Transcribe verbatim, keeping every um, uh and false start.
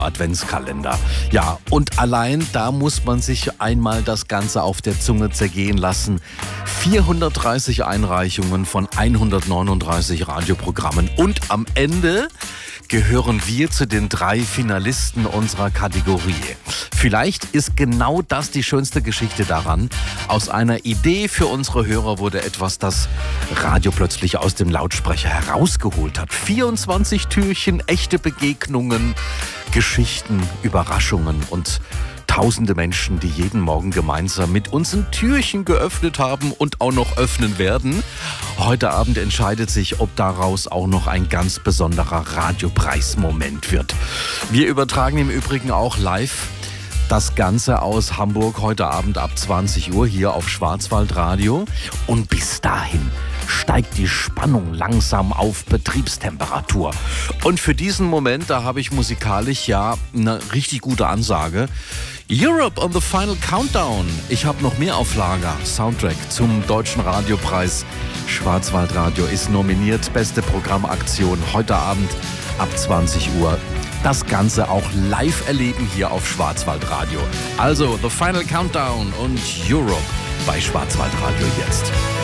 Adventskalender. Ja, und allein da muss man sich einmal das Ganze auf der Zunge zergehen lassen. vierhundertdreißig Einreichungen von hundertneununddreißig Radioprogrammen und am Ende gehören wir zu den drei Finalisten unserer Kategorie. Vielleicht ist genau das die schönste Geschichte daran. Aus einer Idee für unsere Hörer wurde etwas, das Radio plötzlich aus dem Lautsprecher herausgeholt hat. vierundzwanzig Türchen, echte Begegnungen, Geschichten, Überraschungen und tausende Menschen, die jeden Morgen gemeinsam mit uns ein Türchen geöffnet haben und auch noch öffnen werden. Heute Abend entscheidet sich, ob daraus auch noch ein ganz besonderer Radiopreismoment wird. Wir übertragen im Übrigen auch live das Ganze aus Hamburg heute Abend ab zwanzig Uhr hier auf Schwarzwaldradio. Und bis dahin steigt die Spannung langsam auf Betriebstemperatur. Und für diesen Moment, da habe ich musikalisch ja eine richtig gute Ansage. Europe on the Final Countdown. Ich habe noch mehr auf Lager. Soundtrack zum Deutschen Radiopreis. Schwarzwaldradio ist nominiert. Beste Programmaktion heute Abend ab zwanzig Uhr. Das Ganze auch live erleben hier auf Schwarzwaldradio. Also The Final Countdown und Europe bei Schwarzwaldradio jetzt.